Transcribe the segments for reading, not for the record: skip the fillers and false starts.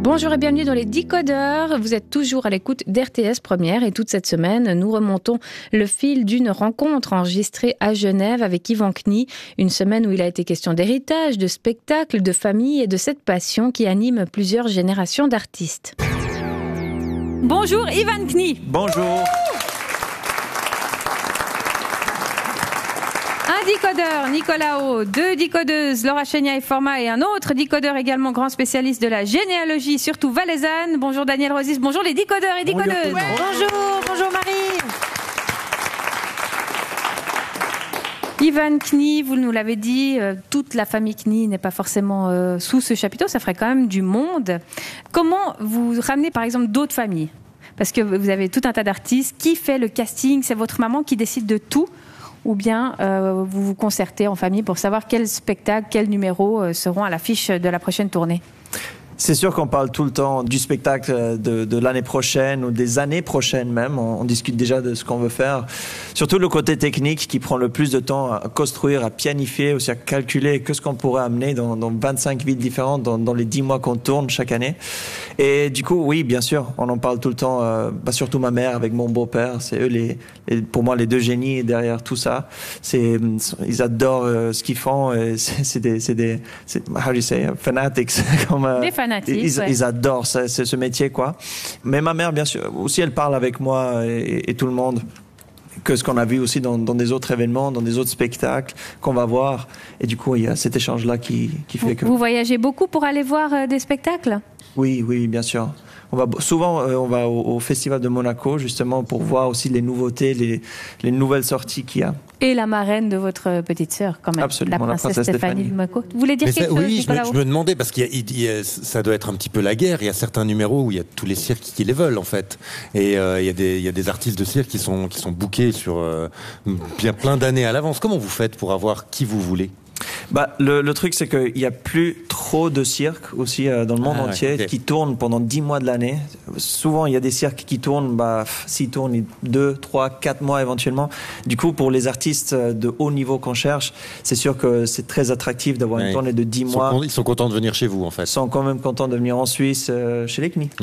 Bonjour et bienvenue dans les Décodeurs. Vous êtes toujours à l'écoute d'RTS Première et toute cette semaine, nous remontons le fil d'une rencontre enregistrée à Genève avec Yvan Knie. Une semaine où il a été question d'héritage, de spectacle, de famille et de cette passion qui anime plusieurs générations d'artistes. Bonjour Yvan Knie. Bonjour. Un décodeur, Nicolas O, deux décodeuses, Laura Chénia et Format, et un autre décodeur également grand spécialiste de la généalogie, surtout valaisanne. Bonjour Daniel Rosis, bonjour les décodeurs et décodeuses. Bonjour Marie. Yvan Knie, vous nous l'avez dit, toute la famille Knie n'est pas forcément sous ce chapiteau, ça ferait quand même du monde. Comment vous ramenez par exemple d'autres familles ? Parce que vous avez tout un tas d'artistes. Qui fait le casting ? C'est votre maman qui décide de tout ? Ou bien vous vous concertez en famille pour savoir quels spectacles, quels numéros seront à l'affiche de la prochaine tournée ? C'est sûr qu'on parle tout le temps du spectacle de l'année prochaine ou des années prochaines même. On discute déjà de ce qu'on veut faire. Surtout le côté technique qui prend le plus de temps à construire, à planifier, aussi à calculer que ce qu'on pourrait amener dans 25 villes différentes dans les 10 mois qu'on tourne chaque année. Et du coup, oui, bien sûr, on en parle tout le temps. Surtout ma mère avec mon beau-père. C'est eux pour moi les deux génies derrière tout ça. Ils adorent ce qu'ils font. Et c'est how do you say, fanatics comme des fanatiques. Ils adorent ce métier, quoi. Mais ma mère, bien sûr, aussi, elle parle avec moi et tout le monde que ce qu'on a vu aussi dans des autres événements, dans des autres spectacles qu'on va voir. Et du coup, il y a cet échange-là qui fait que... Vous voyagez beaucoup pour aller voir des spectacles ? Oui, bien sûr. On va au Festival de Monaco, justement, pour voir aussi les nouveautés, les nouvelles sorties qu'il y a. Et la marraine de votre petite sœur, quand même. Absolument, la princesse Stéphanie de Monaco. Vous voulez dire quelque chose, Oui, Nicolas ? je me demandais, parce ça doit être un petit peu la guerre. Il y a certains numéros où il y a tous les cirques qui les veulent, en fait. Et il y a des artistes de cirque qui sont bookés sur plein d'années à l'avance. Comment vous faites pour avoir qui vous voulez ? Le truc, c'est qu'il n'y a plus trop de cirques aussi dans le monde entier qui tournent pendant 10 mois de l'année. Souvent, il y a des cirques qui tournent, s'ils tournent 2, 3, 4 mois éventuellement. Du coup, pour les artistes de haut niveau qu'on cherche, c'est sûr que c'est très attractif d'avoir une tournée de 10 mois. Ils sont contents de venir chez vous, en fait. Ils sont quand même contents de venir en Suisse, chez les Knie.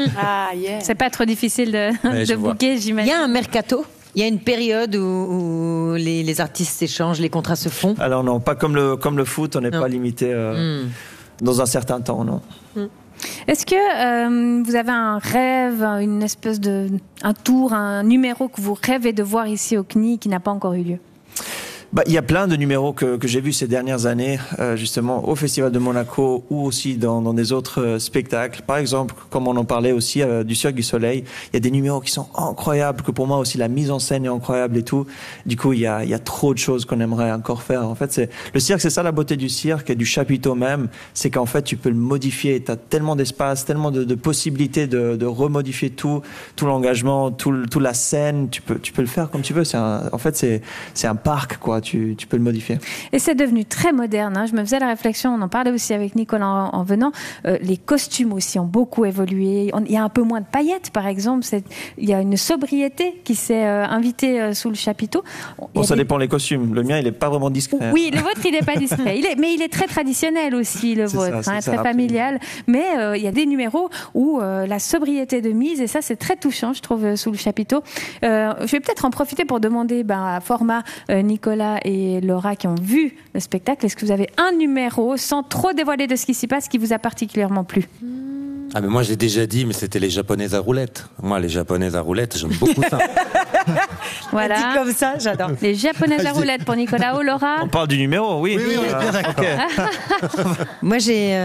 C'est pas trop difficile de booker, j'imagine. Il y a un mercato. Il y a une période où les artistes s'échangent, les contrats se font. Alors non, pas comme le foot, on n'est pas limité dans un certain temps, non. Est-ce que vous avez un rêve, une espèce un tour, un numéro que vous rêvez de voir ici au Knie qui n'a pas encore eu lieu ? Il y a plein de numéros que j'ai vus ces dernières années, justement au Festival de Monaco ou aussi dans des autres spectacles. Par exemple, comme on en parlait aussi du Cirque du Soleil, il y a des numéros qui sont incroyables, que pour moi aussi la mise en scène est incroyable et tout. Du coup, il y a trop de choses qu'on aimerait encore faire. En fait, le cirque, c'est ça la beauté du cirque et du chapiteau même, c'est qu'en fait, tu peux le modifier. Tu as tellement d'espace, tellement de possibilités de remodifier tout l'engagement, toute la scène. Tu peux le faire comme tu veux. C'est un parc, quoi. Tu peux le modifier. Et c'est devenu très moderne. Je me faisais la réflexion, on en parlait aussi avec Nicolas en venant. Les costumes aussi ont beaucoup évolué. Il y a un peu moins de paillettes, par exemple. Il y a une sobriété qui s'est invitée sous le chapiteau. Ça dépend les costumes. Le mien, il n'est pas vraiment discret. Oui, le vôtre, il n'est pas discret. Mais il est très traditionnel aussi, le vôtre. Très familial. Mais il y a des numéros où la sobriété de mise, et ça, c'est très touchant, je trouve, sous le chapiteau. Je vais peut-être en profiter pour demander à Format, Nicolas et Laura qui ont vu le spectacle, est-ce que vous avez un numéro, sans trop dévoiler de ce qui s'y passe, qui vous a particulièrement plu ? Mais moi, j'ai déjà dit, mais c'était les japonaises à roulettes. Moi, les japonaises à roulettes, j'aime beaucoup ça. Voilà. Dit comme ça, j'adore. Les japonaises à roulettes pour Nicolas. Laura. On parle du numéro, oui. Oui, on est bien d'accord. Moi,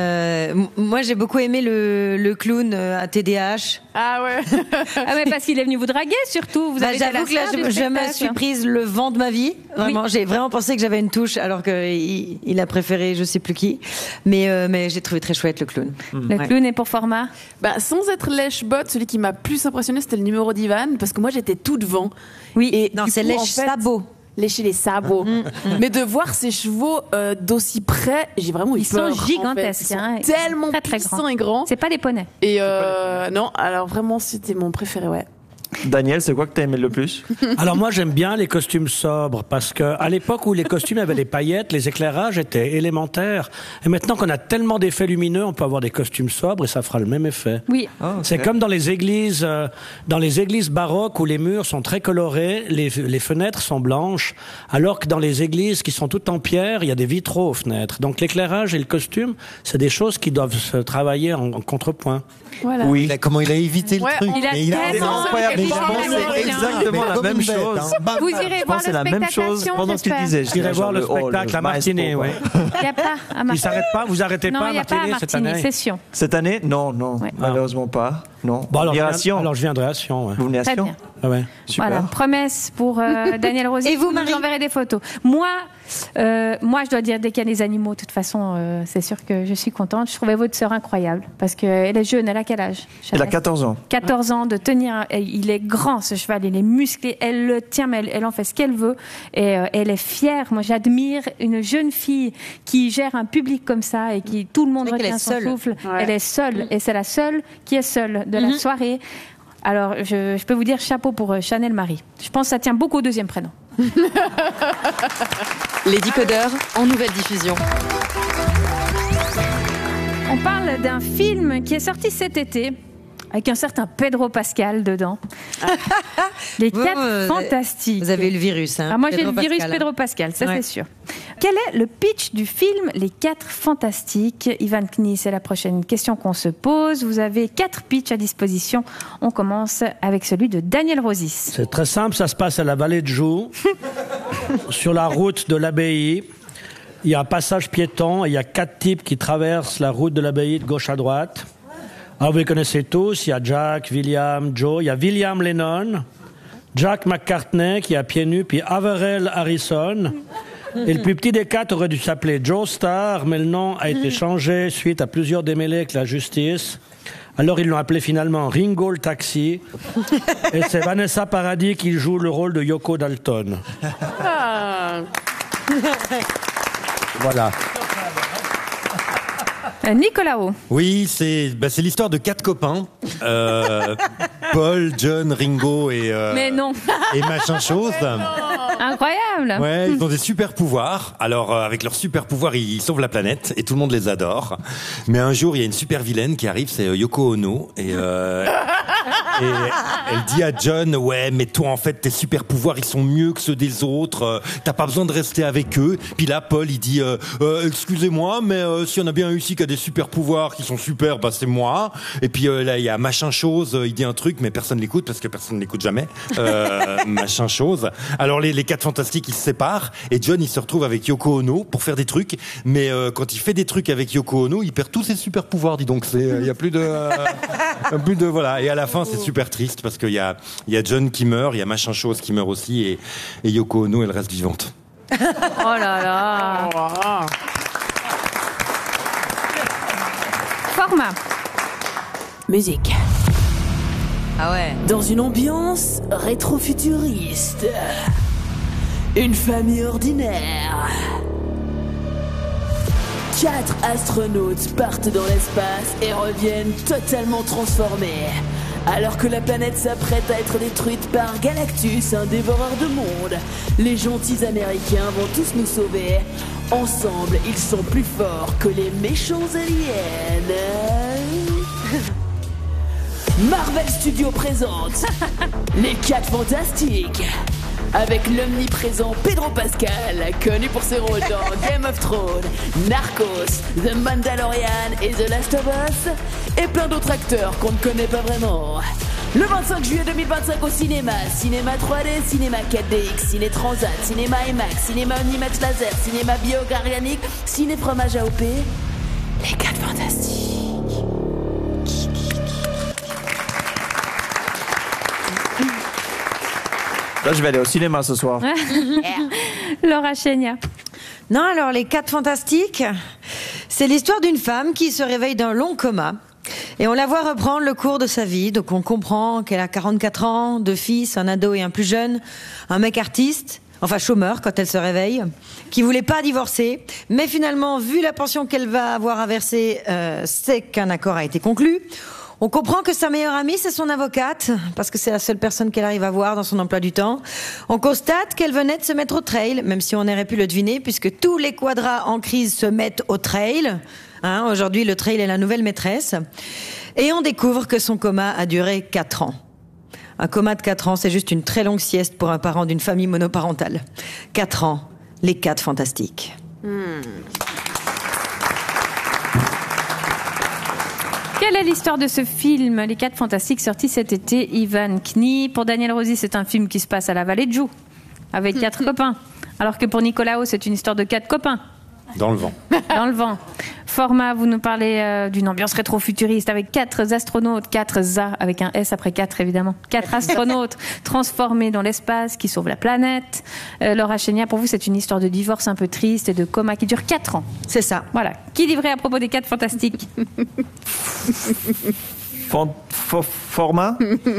j'ai beaucoup aimé le clown à TDH. Ah ouais, parce qu'il est venu vous draguer, surtout. J'avoue que là, je me suis prise le vent de ma vie. Vraiment, j'ai vraiment pensé que j'avais une touche, alors qu'il a préféré je sais plus qui. Mais j'ai trouvé très chouette le clown. Le clown est pour Format. Sans être lèche-botte, celui qui m'a plus impressionné, c'était le numéro d'Ivan, parce que moi, j'étais tout devant. Oui, et c'est lèche-sabot. Lécher les sabots. Mais de voir ces chevaux d'aussi près, j'ai vraiment eu peur. Ils sont gigantesques. Ils sont tellement très puissants et grands. C'est pas des poneys. Et non, alors vraiment, c'était mon préféré, ouais. Daniel, c'est quoi que t'as aimé le plus? Alors moi j'aime bien les costumes sobres parce que à l'époque où les costumes avaient des paillettes, les éclairages étaient élémentaires. Et maintenant qu'on a tellement d'effets lumineux, on peut avoir des costumes sobres et ça fera le même effet. Oui. Oh, okay. C'est comme dans les églises baroques où les murs sont très colorés, les fenêtres sont blanches, alors que dans les églises qui sont toutes en pierre, il y a des vitraux aux fenêtres. Donc l'éclairage et le costume, c'est des choses qui doivent se travailler en contrepoint. Voilà. Oui. Comment il a évité le truc. Il a tellement incroyable. fait Je pense que c'est exactement la même chose. Vous irez voir C'est la même chose pendant que tu disais. J'irai voir le spectacle à Martigny, oui. Il n'y a pas à Martigny. Il s'arrête pas, vous arrêtez Non, pas il n'y a pas à Martigny cette Martigny, année. c'est sûr. Cette année? Non, Ouais. malheureusement pas. Non. Bon, alors, Alors je viendrai à Sion. Ouais. vous venez à Très Sion? bien. Ah ouais. Super. Voilà, promesse pour Daniel Rosy. Et vous, Marie? J'enverrai des photos. Moi, je dois dire, dès qu'il y a des animaux, de toute façon, c'est sûr que je suis contente. Je trouvais votre sœur incroyable parce qu'elle est jeune. Elle a quel âge? Elle a 14 ans. 14 ans de tenir. Il est grand, ce cheval. Il est musclé. Elle le tient, mais elle en fait ce qu'elle veut. Et elle est fière. Moi, j'admire une jeune fille qui gère un public comme ça et qui tout le monde retient son souffle. Ouais. Elle est seule. Et c'est la seule qui est seule de la soirée. Alors, je peux vous dire chapeau pour Chanel Marie. Je pense que ça tient beaucoup au deuxième prénom. Les décodeurs en nouvelle diffusion. On parle d'un film qui est sorti cet été, avec un certain Pedro Pascal dedans. Les Quatre Fantastiques. Vous avez eu le virus, hein? Ah, moi, j'ai Pedro le virus Pascal. Pedro Pascal, ça Ouais. c'est sûr. Quel est le pitch du film Les Quatre Fantastiques? Ivan Knie, c'est la prochaine question qu'on se pose. Vous avez 4 pitchs à disposition. On commence avec celui de Daniel Rosis. C'est très simple, ça se passe à la vallée de Joux, sur la route de l'abbaye. Il y a un passage piéton et il y a 4 types qui traversent la route de l'abbaye de gauche à droite. Alors vous les connaissez tous, il y a Jack, William, Joe, il y a William Lennon, Jack McCartney qui est à pieds nus, puis Averell Harrison. Et le plus petit des 4 aurait dû s'appeler Joe Starr, mais le nom a été changé suite à plusieurs démêlés avec la justice. Alors ils l'ont appelé finalement Ringo le Taxi. Et c'est Vanessa Paradis qui joue le rôle de Yoko Dalton. Voilà. Nicolas O. Oui, c'est l'histoire de 4 copains. Paul, John, Ringo et Mais non. et machin chose. Incroyable. Ouais, ils ont des super pouvoirs. Alors, avec leurs super pouvoirs, ils sauvent la planète et tout le monde les adore. Mais un jour, il y a une super vilaine qui arrive, c'est Yoko Ono. Et elle dit à John, ouais, mais toi, en fait, tes super pouvoirs, ils sont mieux que ceux des autres. T'as pas besoin de rester avec eux. Puis là, Paul, il dit, excusez-moi, mais s'il y en a bien un ici qui a des super pouvoirs qui sont super, bah c'est moi. Et puis là, il y a machin chose, il dit un truc, mais personne l'écoute parce que personne n'écoute jamais. Machin chose. Alors les 4 fantastiques, ils se séparent et John, il se retrouve avec Yoko Ono pour faire des trucs. Mais quand il fait des trucs avec Yoko Ono, il perd tous ses super pouvoirs. Dis donc, il y a plus de voilà. Et à la fin, c'est super triste parce qu'il y a John qui meurt, il y a machin chose qui meurt aussi et Yoko Ono, elle reste vivante. Oh là là. Format. Musique. Ah ouais. Dans une ambiance rétro-futuriste. Une famille ordinaire. 4 astronautes partent dans l'espace et reviennent totalement transformés. Alors que la planète s'apprête à être détruite par Galactus, un dévoreur de monde, les gentils Américains vont tous nous sauver. Ensemble, ils sont plus forts que les méchants aliens. Marvel Studios présente Les 4 Fantastiques avec l'omniprésent Pedro Pascal, connu pour ses rôles dans Game of Thrones, Narcos, The Mandalorian et The Last of Us, et plein d'autres acteurs qu'on ne connaît pas vraiment. Le 25 juillet 2025 au cinéma, cinéma 3D, cinéma 4DX, ciné Transat, cinéma IMAX, cinéma Omnimax Laser, cinéma bio-organique, ciné fromage AOP, Les 4 Fantastiques. Là, je vais aller au cinéma ce soir. Laura Chenia. Non, alors les 4 Fantastiques, c'est l'histoire d'une femme qui se réveille d'un long coma. Et on la voit reprendre le cours de sa vie. Donc on comprend qu'elle a 44 ans, 2 fils, un ado et un plus jeune, un mec artiste, enfin chômeur quand elle se réveille, qui voulait pas divorcer. Mais finalement, vu la pension qu'elle va avoir à verser, c'est qu'un accord a été conclu. On comprend que sa meilleure amie, c'est son avocate, parce que c'est la seule personne qu'elle arrive à voir dans son emploi du temps. On constate qu'elle venait de se mettre au trail, même si on aurait pu le deviner, puisque tous les quadras en crise se mettent au trail. Aujourd'hui, le trail est la nouvelle maîtresse. Et on découvre que son coma a duré 4 ans. Un coma de 4 ans, c'est juste une très longue sieste pour un parent d'une famille monoparentale. 4 ans, les 4 fantastiques. Quelle est l'histoire de ce film, Les 4 Fantastiques, sorti cet été, Ivan Knie? Pour Daniel Rosy, c'est un film qui se passe à la vallée de Joux, avec 4 copains. Alors que pour Nicolao, c'est une histoire de 4 copains. Dans le vent. Dans le vent. Format, vous nous parlez d'une ambiance rétro-futuriste avec 4 astronautes, 4 A, avec un S après 4 évidemment. 4 astronautes transformés dans l'espace qui sauvent la planète. Laura Chénia, pour vous, c'est une histoire de divorce un peu triste et de coma qui dure 4 ans. C'est ça. Voilà. Qui livrait à propos des 4 fantastiques? Format.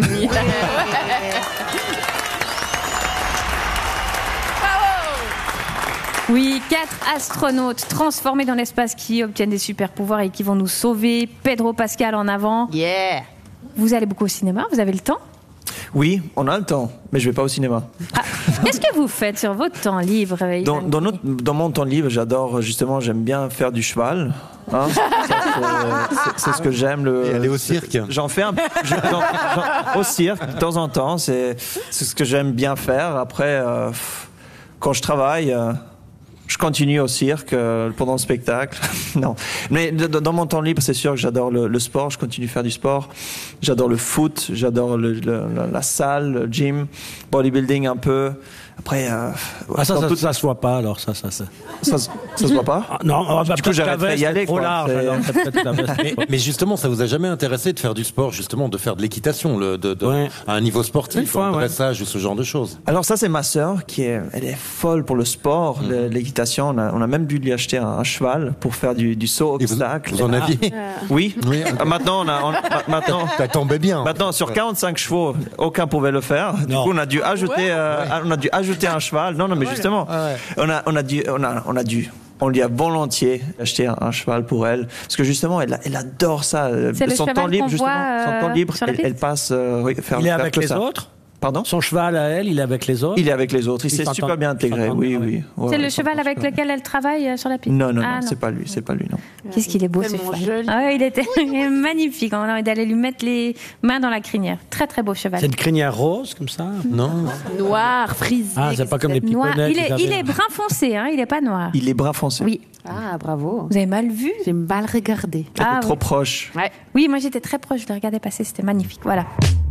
Oui, 4 astronautes transformés dans l'espace qui obtiennent des super pouvoirs et qui vont nous sauver. Pedro Pascal en avant. Yeah. Vous allez beaucoup au cinéma? Vous avez le temps? Oui, on a le temps, mais je vais pas au cinéma. Qu'est-ce que vous faites sur votre temps libre, Ivan Knie? Dans mon temps libre, j'aime bien faire du cheval. C'est ce que j'aime. Et aller au cirque. J'en fais au cirque de temps en temps. C'est ce que j'aime bien faire. Après, quand je travaille. Je continue au cirque pendant le spectacle. Non, mais dans mon temps libre, c'est sûr que j'adore le sport. Je continue à faire du sport. J'adore le foot. J'adore la salle, le gym, bodybuilding un peu. Après, ça se voit pas alors ça se voit pas. Ah, non, du coup j'arrêterai d'y aller. Trop large. Alors, mais justement, ça vous a jamais intéressé de faire du sport, justement, de faire de l'équitation, à un niveau sportif, un dressage ou ce genre de choses? Alors ça, c'est ma sœur elle est folle pour le sport, l'équitation. On a même dû lui acheter un cheval pour faire du saut obstacle. Vous en aviez? Oui. Maintenant, maintenant, ça tombait bien. Maintenant, sur 45 chevaux, aucun pouvait le faire. Du coup, on a dû ajouter un cheval. Non, mais justement, on lui a volontiers acheté un cheval pour elle, parce que justement, elle adore ça. C'est le cheval qu'on voit son temps libre, sur la piste. elle passe faire. Il est avec les ça. autres? Pardon? Son cheval à elle, il est avec les autres? Il est avec les autres. Il s'est super bien intégré. Oui. C'est le cheval avec lequel elle travaille sur la piste? Non, c'est pas lui, non. Qu'est-ce qu'il est beau, ce cheval. Il était magnifique. On a envie d'aller lui mettre les mains dans la crinière. Très, très beau cheval. C'est une crinière rose, comme ça? Non. Noir, frisé. Ah, c'est pas comme les petits noir. poneys. Il est brun foncé, il est pas noir. Il est brun foncé. Oui. Ah, bravo. Vous avez mal vu? J'ai mal regardé. Trop proche. Ouais. Oui, moi j'étais très proche, je le regardais passer, c'était magnifique. Voilà.